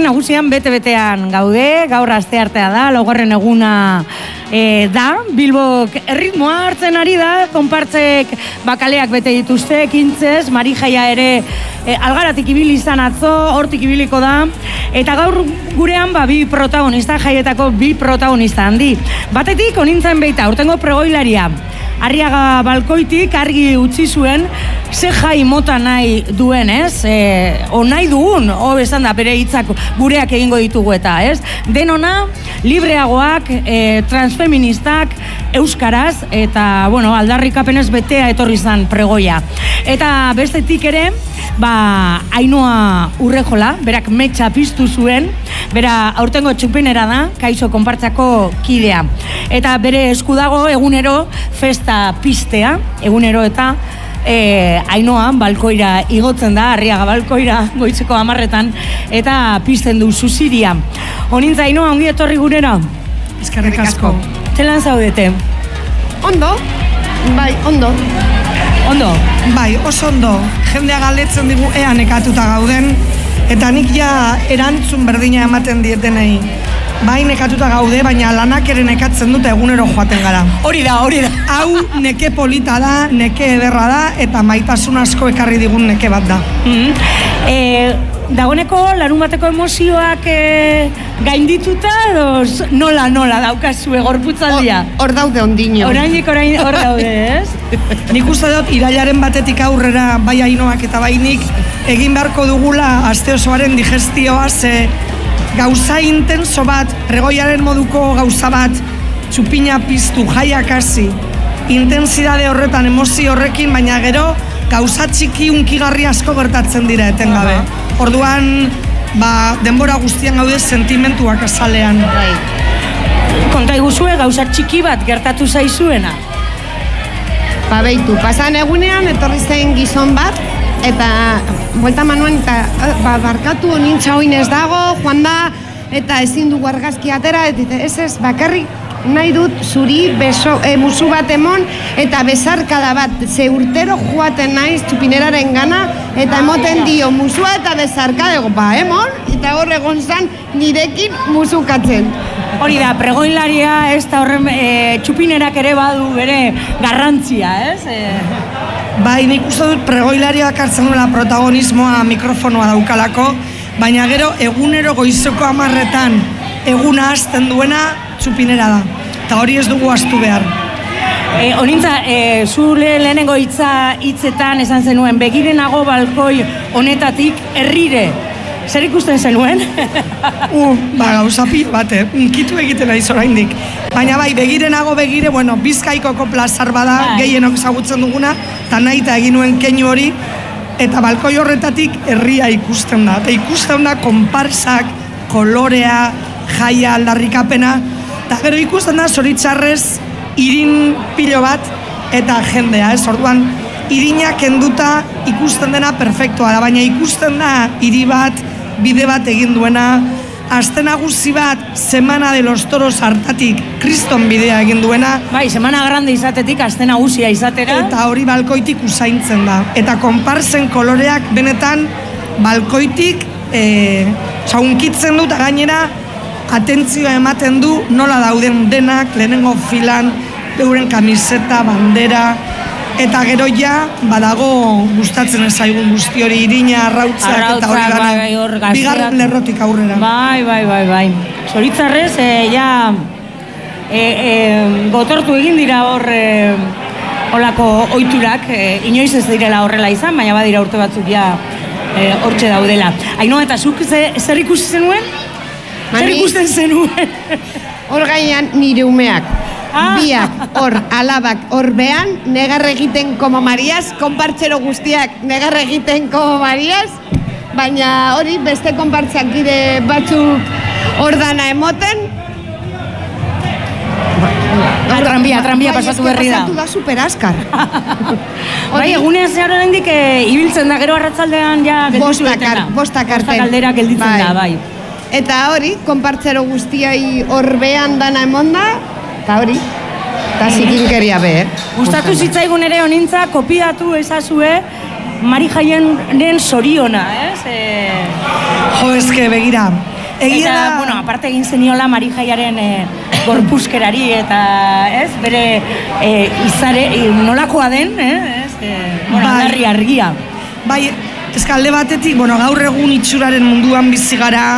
nagusian bete-betean gaude, gaur asteartea da, laugarren eguna da, Bilbok erritmoa hartzen ari da, konpartzek bakaleak bete dituzte, kintzez, Marijaia ere algaratik ibili izan atzo, hortik ibiliko da, eta gaur gurean bi protagonista, jaietako bi protagonista handi. Batetik, onintzen beita, urtengo pregoilaria, Arriaga Balkoitik argi utzi zuen ze jai mota nahi duen, ez? O nahi dugun, esan da, bere hitzak gureak egingo ditugu eta, ez? Denona, libreagoak, transfeministak, euskaraz, eta, aldarrikapenez betea etorri zan pregoia. Eta bestetik ere, Ainhoa Urrejola, berak metxa piztu zuen, bera aurtengo txupinera da, kaixo konpartzako kidea. Eta bere eskudago egunero festa pistea, egunero eta Ainhoa balkoira igotzen da, Arriaga Balkoira goitzeko 10:00 eta pizten du zuziria. Honintza Ainhoa, ongi etorri gurera? Eskerrik asko. Zelan zaudete? Ondo? Bai, ondo. Ondo? Bai, oso ondo. Jendea galdetzen digu ea nekatuta gauden, eta nik ja erantzun berdina ematen dietenei. Bai, nekatuta gaude, baina lanak ere nekatzen dute egunero joaten gara. Hori da. Hau neke polita da, neke ederra da, eta maitasun asko ekarri digun neke bat da. Dagoeneko larunbateko emozioak gaindituta edo nola daukazue gorputzaldia? Hor daude ondino. Oraindik hor daude, ez? Nik uste dut irailaren batetik aurrera bai Ainhoak eta bai nik egin beharko dugula aste osoaren digestioa, ze gauza intenso bat, pregoiaren moduko gauza bat, txupina piztu, jaiak hasi, intensidade horretan, emozio horrekin, baina gero gauza txiki unkigarri asko gertatzen dira etengabe. Orduan, denbora guztian gaude sentimentuak azalean. Konta iguzue, gauza txiki bat gertatu zaizuena? Beitu, pasan egunean etorri zen gizon bat, eta buelta manuen, eta barkatu onintza hoin ez dago, joan da, eta ezin dugu argazki atera, eta ez, bakarrik nahi dut zuri musu bat emon, eta bezarkada bat, ze urtero joaten naiz txupineraren gana, eta emoten dio musua eta bezarkada, emon, eta hor egon zan nirekin musukatzen. Hori da, pregoilaria ez da horren txupinerak ere badu bere garrantzia, ez? Bai, nik uste dut pregoilariak hartzen duela protagonismoa mikrofonoa daukalako, baina gero egunero goizeko 10:00 eguna hasten duena txupinera da, eta hori ez dugu ahaztu behar. Honintza, zure lehenengo hitzetan esan zenuen, begirenago balkoi honetatik herrire. Zer ikusten zenuen? Gauza pil bate, unkitu egiten naiz oraindik. Baina bai, begirenago begire, Bizkaikoko plazar bada, gehienok ezagutzen duguna, eta nahi eta egin nuen keinu hori, eta balkoi horretatik herria ikusten da. Eta ikusten da konparsak, kolorea, jaia, aldarrikapena, eta gero ikusten da zoritzarrez irin pilo bat eta jendea, ez? Orduan, irinak kenduta ikusten dena perfektua da, baina ikusten da hiri bat, bide bat egin duena, aste nagusi bat, Semana de los Toros hartatik kriston bidea egin duena. Bai, Semana Grande izatetik aste nagusia izatera. Eta hori balkoitik usaintzen da. Eta konparsen koloreak benetan balkoitik unkitzen dut, gainera atentzioa ematen du nola dauden denak, lehenengo filan, euren kamiseta, bandera, eta gero ja, badago gustatzen ez zaigun guzti hori, irina, arrautzak eta hori gana, bigarren lerrotik aurrera. Bai. Zoritzarrez, gotortu egin dira hor olako ohiturak, inoiz ez direla horrela izan, baina badira urte batzuk hortxe daudela. Ainhoa, eta zuk zer ikusi zenuen? Zer ikusten zenuen? Hor gainean nire umeak. Biak, hor, alabak, hor behan, negar egiten como Marias, konpartzero guztiak negar egiten como Marias, baina hori beste konpartzak gire batzuk hor dana emoten. Tranbia pasatu berri da. Pasatu da superaskar. Bai, egunean zehar oraindik ibiltzen da, gero arratsaldean ja gelditu detena. Bostak arten. Kaldera gelditzen da, bai. Eta hori, konpartzero guztiai hor behan dana emonda, eta hori, eta zikinkeria be, Gustatu zitzaigun ere honintza, kopiatu ezazue Marijaienen soriona, ez? Jo, eske, begira, Egia eta, da... bueno, aparte egin zeniola Marijaiaren gorpuzkerari eta, ez, bere izare, nolakoa den, bueno, aldarri argia. Bai, alde batetik, bueno, gaur egun itxuraren munduan bizi gara,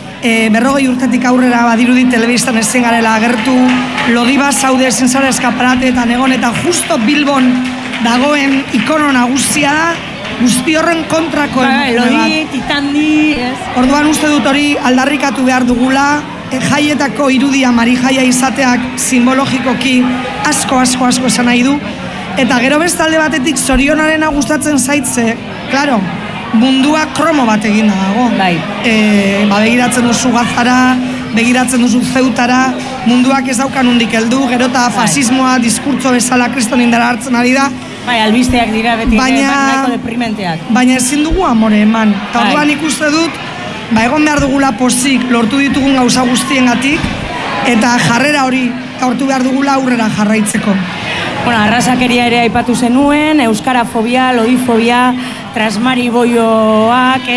40 urtetik aurrera badirudi telebistan ezin garela agertu, Lodiba zaude ezin zara eskaparateetan egon, eta justo Bilbon dagoen ikono nagusia da, guzti horren kontrako Lodi, Titandi, ez? Orduan uste dut hori aldarrikatu behar dugula, jaietako irudia Marijaia izateak simbologikoki asko esan nahi du, eta gero beste alde batetik zorionarena gustatzen zaitze, klaro, mundua kromo bat eginda dago. Bai. Begiratzen duzu Gazara, begiratzen duzu Zeutara, munduak ez daukan hundik heldu, gero eta fasismoa diskurtso bezala kriston indara hartzen ari da. Bai, albisteak dira beti nahiko deprimenteak. Baina ezin dugu amore eman. Eta orduan ikuste dut, egon behar dugula pozik lortu ditugun gauza guztiengatik, eta jarrera hori lortu behar dugula aurrera jarraitzeko. Bueno, arrasakeria ere aipatu zenuen, euskarafobia, lodifobia, transmariboioak,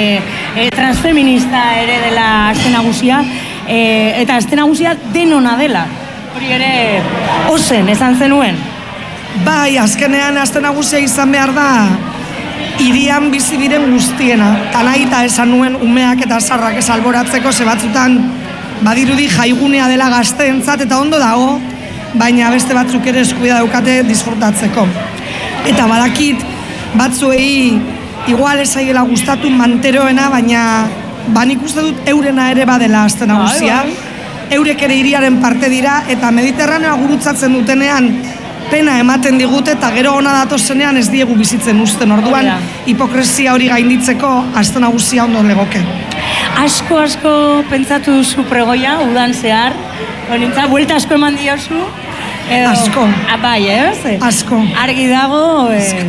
transfeminista ere dela aste nagusia, eta aste nagusia denona dela. Hori ere ozen esan zenuen. Bai, azkenean aste nagusia izan behar da hirian bizi diren guztiena. Ta nahi eta esan nuen umeak eta zarrak ez alboratzeko, ze batzutan badirudi jaigunea dela gazteentzat eta ondo dago, baina beste batzuk ere eskubidea daukate disfrutatzeko. Eta badakit batzuei igual ezaiela gustatu manteroena, baina nik uste dut eurena ere badela aste nagusia. Eurek ere hiriaren parte dira eta Mediterraneoa gurutzatzen dutenean pena ematen digute eta gero ona datozenean ez diegu bizitzen uzten. Orduan hipokresia hori gainditzeko aste nagusia ondo legoke. Asko pentsatu duzu pregoia, udan zehar, honintza, buelta asko eman diozu. Asko. Bai, ez? Asko. Argi dago.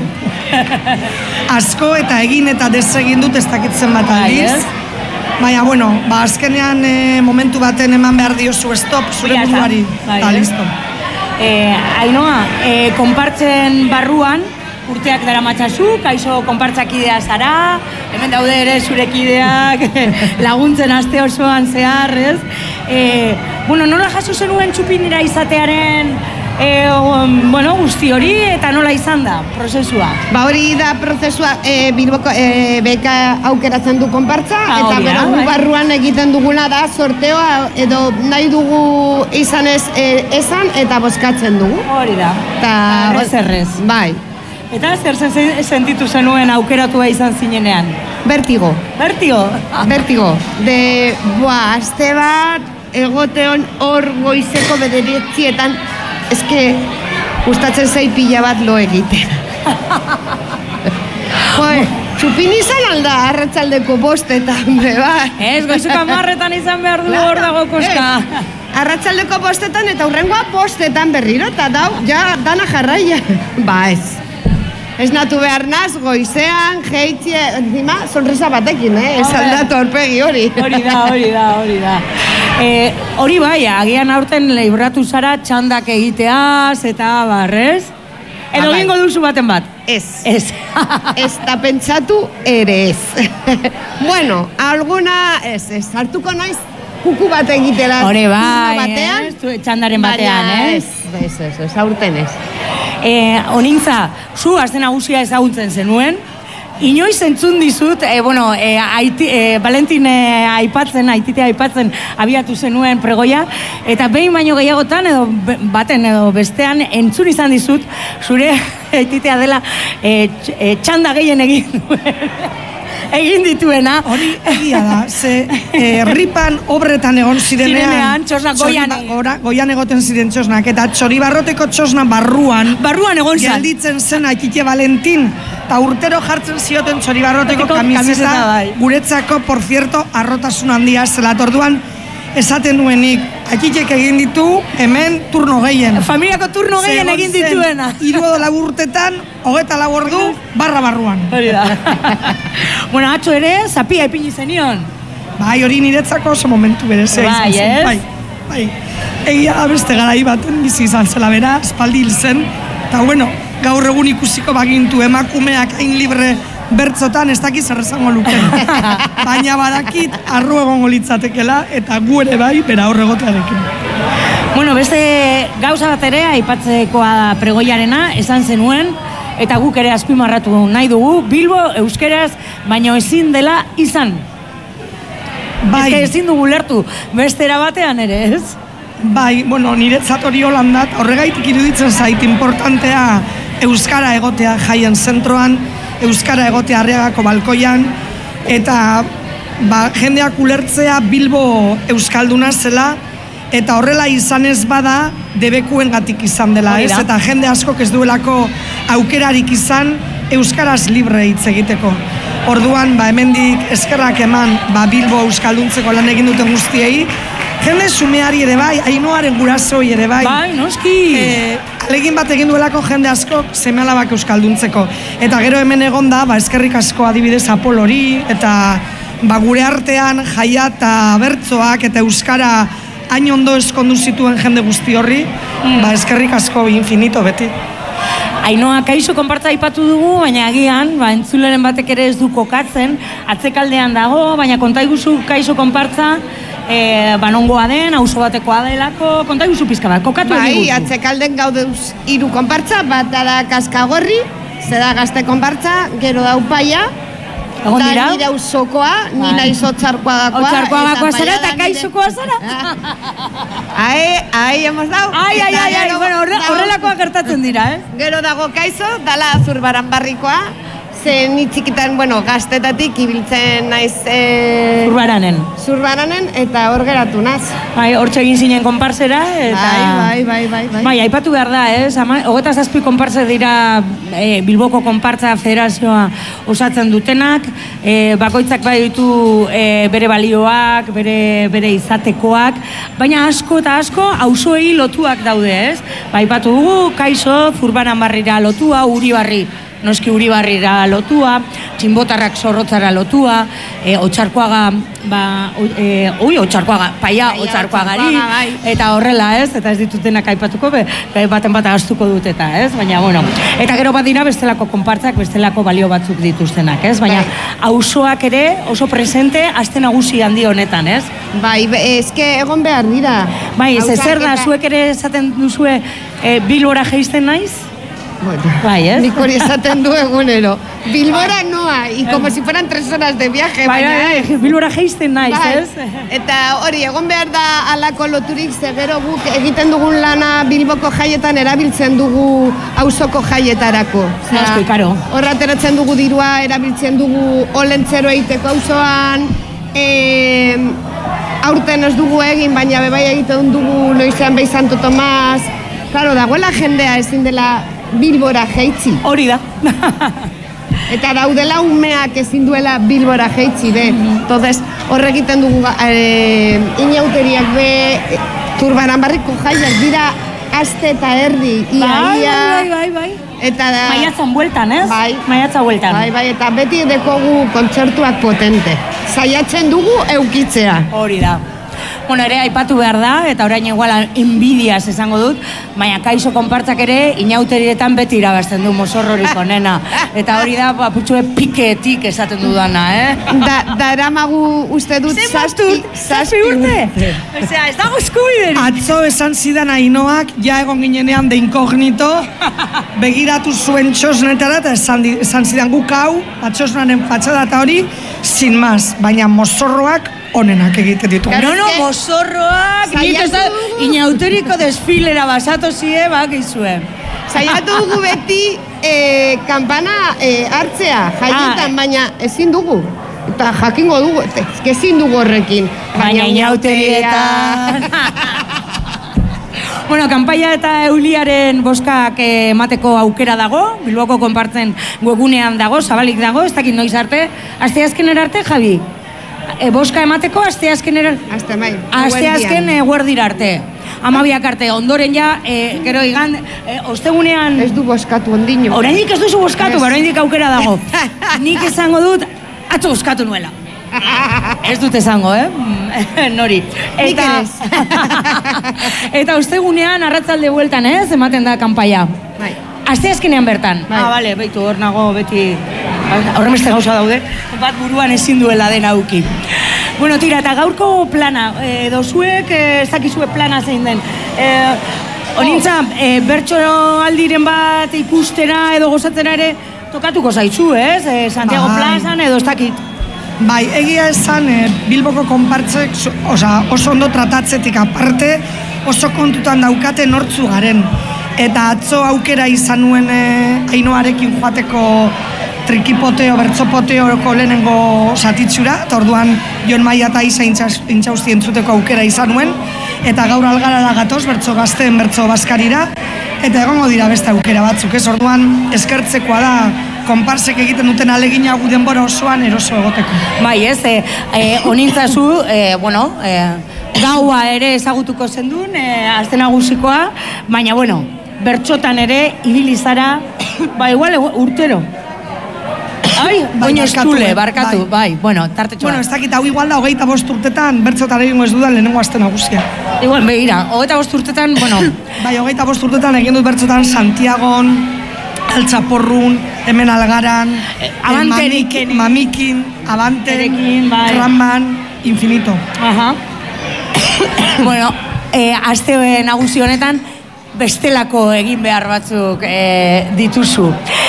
Asko eta egin eta desegin dut ez dakitzen bat aldiz. Baina, bueno, azkenean momentu baten eman behar diozu stop, zure buruari. Eta listo. Ainoa, konpartzen barruan, urteak dara matxazu, kaixo konpartzakidea zara, hemen daude ere zurekideak laguntzen aste osoan zehar, ez? Bueno, nola jaso zenuen txupinera izatearen guzti hori eta nola izan da prozesua? Hori da prozesua, Bilboko beka aukeratzen du konpartza, eta gero barruan egiten duguna da sorteoa edo nahi dugu izanez esan eta bozkatzen dugu. Hori da, errez. Bai. Eta zer sentitu zenuen aukeratua izan zinenean? Vertigo. Vertigo? Vertigo. Aste bat, egoteon hor goizeko bederitzietan, gustatzen zait pila bat lo egiten. Txupin izan alda, arratsaldeko bostetan, bai. Ez, goizeko 10 izan behar du hor dago koska. Arratsaldeko bostetan eta hurrengoa bostetan berriro, eta dana jarraia. Ba ez. Ez natu behar naz, goizean, jeitzie, encima, sonrisa batekin, ez aldatu aurpegi hori. Hori da. Hori bai, agian aurten libratu zara txandak egiteaz eta barrez? Edo egingo duzu baten bat? Ez. Ez da pentsatu ere ez. Bueno, alguna, ez, hartuko naiz kuku bat egitera. Hori bai, txandaren batean, ez? Ez, aurten ez. Onintza, zu aste nagusia ezagutzen zenuen, inoiz entzun dizut, Valentin aititea aipatzen abiatu zenuen pregoia, eta behin baino gehiagotan, edo baten edo bestean, entzun izan dizut, zure aititea dela txanda gehien egin dituena. Hori egia da, ze ripan obretan egon zirenean, goian egoten ziren txosnak, eta Txoribarroteko txosna barruan egon zan. Gelditzen zen Aitite Valentin, eta urtero jartzen zioten Txoribarroteko kamiseta, guretzako, por cierto, arrotasun handia zela. Orduan esaten duenik, Aititek egin ditu, hemen turno gehien. Familiako turno gehien egin dituena. 3 urtetan, 24 ordu, barruan. Hori da. Bueno, atzo ere, zapia ipini zenion. Bai, hori niretzako oso momentu berezea izan zen. Bai. Egia da beste garai baten bizi izan zela bera, espaldi hil zen. Eta bueno, gaur egun ikusiko bagintu emakumeak hain libre bertzotan ez dakiz zer esango luken. Baina badakit arru egongo litzatekela eta gu ere bai bera hor egotearekin. Bueno, beste gauza bat ere aipatzekoa da pregoiarena, esan zenuen, eta guk ere azpimarratu nahi dugu, Bilbo euskeraz, baina ezin dela izan. Bai. Ezin dugu lertu, beste erabatean ere, ez? Bai, bueno, niretzat hori holandat, horregaitik iruditzen zait importantea euskara egotea jaien zentroan, euskara egotea Arriagako balkoian, eta jendeak ulertzea Bilbo euskalduna zela, eta horrela izan ez bada debekuengatik izan dela, ez? Eta jende askok ez duelako aukerarik izan euskaraz libre hitz egiteko. Orduan, hemendik eskerrak eman Bilbo euskalduntzeko lan egin duten guztiei, jende sumeari ere bai, Ainoaren gurasoi ere bai. Bai, noski. Alegin bat egin duelako jende askok seme-alabak euskalduntzeko. Eta gero hemen egonda, eskerrik asko adibidez Apolori, eta gure artean jaia eta bertzoak eta euskara hain ondo eskondu zituen jende guzti horri, eskerrik asko infinito beti. Ainoa, kaixo konpartza aipatu dugu, baina agian, entzuleren batek ere ez du kokatzen, atzekaldean dago, baina kontaiguzu kaixo konpartza, nongoa den, auzo batekoa delako, kontaiguzu pizka bat, kokatu egin Bai, atzekalden gauduz 3 konpartza, bat da Kaskagorri, zera Gazte konpartza, gero da Upaia, egon dira? Da nire auzokoa, ni naiz Otzarkoagakoa. Otzarkoagakoa zara eta kaixokoa zara? Ahí hemos dado. Bueno, horrelakoa gertatzen dira, Gero dago kaixo, dala Zurbaran barrikoa, ze ni txikitan, gaztetatik ibiltzen naiz Zurbaranen, eta hor geratu naz. Bai, hortxe egin zinen konparsera, eta... Bai. Aipatu behar da, 27 konpartze dira Bilboko konpartza federazioa osatzen dutenak, bakoitzak bai ditu bere balioak, bere izatekoak, baina asko eta asko auzoei lotuak daude, ez? Aipatu dugu, kaixo, Zurbaran barrira lotua, Uribarri, noski Uribarrira lotua, Txinbotarrak Zorrotzara lotua, Otzarkoaga, Paia Otzarkoagari, eta horrela, ez? Eta ez ditutenak aipatuko, baten bat agaztuko dut eta, ez? Baina, bueno, eta gero bat dira bestelako konpartzak, bestelako balio batzuk dituztenak, ez? Baina, auzoak ere oso presente aste nagusi handi honetan, ez? Bai, eske egon behar dira. Bai, zer da, zuek ere esaten duzue Bilbora jeisten naiz? Bueno, bai, ez? Nik hori esaten du egunero. Bilbora noa, y como si fueran 3 horas de viaje. Bai, Bilbora jeisten naiz, ez? Eta hori, egon behar da alako loturik, zegero guk egiten dugun lana Bilboko jaietan erabiltzen dugu auzoko jaietarako. Asko, karo. Horra ateratzen dugu dirua, erabiltzen dugu olentzero egiteko auzoan, aurten ez dugu egin, baina bebai egiten dugu noizean behi Santo Tomas. Claro, dagoela jendea ezin dela Bilbora jeitzi. Hori da. Eta daudela umeak ezin duela Bilbora jeitzi, Entonces, horregiten dugu inauteriak be, Zurbaran barriko jaiak dira aste eta erdi, ia. Bai. Eta da... Maiatzan bueltan, ez? Bai. Maiatza bueltan. Bai, eta beti dekogu kontzertuak potente. Saiatzen dugu eukitzea. Hori da. Bueno, ere aipatu behar da, eta orain igual inbidiaz esango dut, baina kaixo konpartzak ere inauterietan beti irabazten du mozorrorik onena. Eta hori da, putxue piketik esaten dudana, Da eramagu uste dut zazpi urte. Osea, ez dago eskubiderik. Atzo esan zidan Ainoak, ja egon ginenean de inkognito, begiratu zuen txosnetara, eta esan zidan guk hau, txosnaren fatxada eta hori, sin más, baina mozorroak onenak egiten ditu. No, mozorroak, inauteriko desfilera basatu zide, bakizue. Saiatu dugu beti kanpana hartzea, jaietan, baina ezin dugu. Eta jakingo dugu, ezin dugu horrekin. Baina inauterietan. Bueno, kanpaia eta Euliaren boskak emateko aukera dago, Bilboko konpartzen webgunean dago, zabalik dago, ez dakit noiz arte, asteazkenera arte, Javi? Boska emateko asteazkenera... Asteazken eguerdira arte. 12 arte, ondoren ja, gero igan, ostegunean... Ez du boskatu ondino. Oraindik ez duzu boskatu, oraindik aukera dago. Nik esango dut, atzo boskatu nuela. Ez dut esango, Nori. Nik ez. Eta ostegunean arratzalde bueltan, ematen da kanpaia. Bai. Asteazkenean bertan. Bai. Bale, beitu hor nago beti Horremeste gauza daude, bat buruan ezin duela dena auki. Bueno, tira, eta gaurko plana, dozuek, ez dakizue plana zein den. Honintza, bertso aldiren bat ikustera edo gozatzera ere tokatuko zaitzu, ez? Santiago plazan edo ez dakit. Bai, egia esan Bilboko konpartzek oso ondo tratatzetik aparte oso kontutan daukate nortzu garen. Eta atzo aukera izan nuen Ainoarekin joateko trikipoteo, bertzopoteoko lehenengo satitxura, eta orduan Jon Maia eta Isa intxausti entzuteko aukera izan nuen, eta gaur Algarara gatoz, bertzo gazteen, bertzo baskarira, eta egongo dira beste aukera batzuk, ez orduan eskertzekoa da konparsek egiten duten alegina gu denbora osoan eroso egoteko. Bai, ez, honintzazu, gaua ere ezagutuko zendun, azte nagusikoa, baina, bertxotan ere, ibilizara, igual urtero. Ai, oino estule, barkatu, bai, tartetxoa. Ez dakit, hau igual da, 25 urtetan, bertxotan egingo ez dudan lehenengo azte nagusia. Igual, begira, 25 urtetan, Bai, 25 urtetan egin dut bertxotan Santiagon, Altzaporrun, hemen Algaran, Mamikin, Abanten, Ramban, Infinito. Aha. Aste nagusi honetan, bestelako egin behar batzuk dituzu.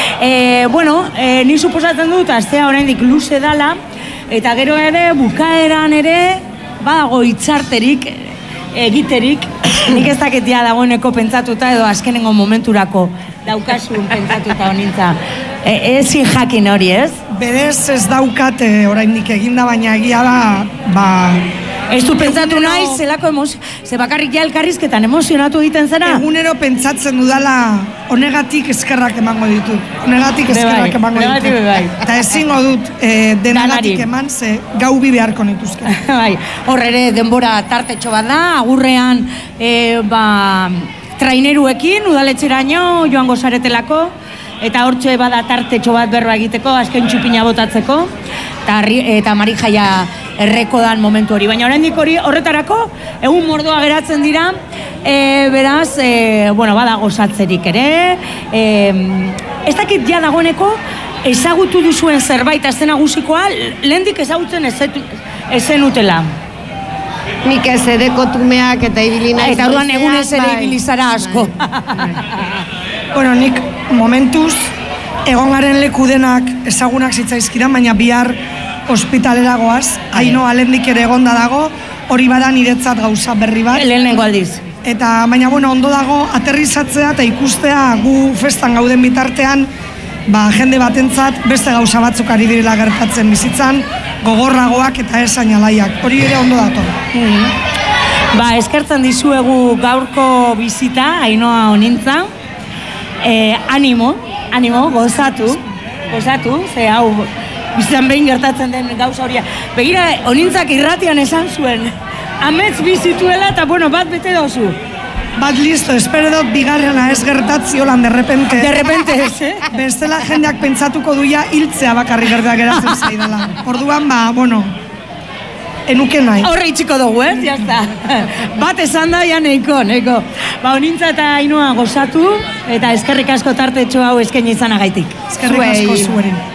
Ni suposatzen dut, astea oraindik luze dala, eta gero ere, bukaeran ere, badago hitzarterik, egiterik, nik ez daketia dagoeneko pentsatuta edo azkenengo momenturako daukasun pentsatuta honintza. Ezin jakin hori, ez? Berez ez daukate oraindik eginda, baina egia da, ez du pentsatu nahi, zelako emozio, ze bakarrik ja elkarrizketan emozionatu egiten zera? Egunero pentsatzen dudala, honegatik eskerrak emango ditut. Honegatik eskerrak emango ditut. Eta ezingo dut denagatik eman, ze gau bi beharko nituzke. Hor ere denbora tartetxo bat da, agurrean traineruekin, udaletxeraino joango zaretelako, eta hortxe bada tartetxo bat berba egiteko, azken txupina botatzeko, eta Marijaia erreko dan momentu hori. Baina oraindik hori horretarako, egun mordoa geratzen dira, beraz, bada gozatzerik ere, ez dakit ja dagoeneko, ezagutu duzuen zerbait azte nagusikoa, lehendik ezagutzen ezen utela. Nik ez edekotumeak eta ibilina. Eta orduan egunez ere ibilizara asko. Nik momentuz, egongaren leku denak ezagunak zitzaizkidan, baina bihar ospitalera goaz, Ainoa lehendik ere egonda dago, hori bada niretzat gauza berri bat. Lehenengo aldiz. Eta, baina, ondo dago, aterrizatzea eta ikustea gu festan gauden bitartean, jende batentzat beste gauza batzuk ari direla gertatzen bizitzan, gogorragoak eta esain alaiak. Hori ere ondo dator. Eskertzen dizuegu gaurko bizita, Ainoa honintza. Animo, gozatu, ze hau, bizitzan behin gertatzen den gauza horia. Begira, honintzak irratian esan zuen, amets bizituela eta, bat bete dozu. Bat listo, espero dut bigarrena ez gertatzi holan derrepente. Derrepente ez, Bestela jendeak pentsatuko duia hiltzea bakarri gertak geratzen zaidala. Orduan, enuke nahi. Horre itxiko dugu, jazta. Bat esan da, ja neiko. Honintza eta Ainoa gozatu, eta eskerrik asko tartetxo hau eskaini izanagaitik. Eskerrik asko zuerin.